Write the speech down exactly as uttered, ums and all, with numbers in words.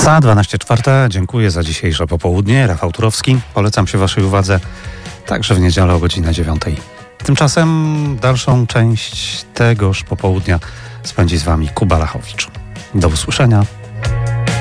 Za dwanaście czwarta dziękuję za dzisiejsze popołudnie. Rafał Turowski. Polecam się waszej uwadze także w niedzielę o godzinie dziewiątej. Tymczasem dalszą część tegoż popołudnia spędzi z wami Kuba Lachowicz. Do usłyszenia.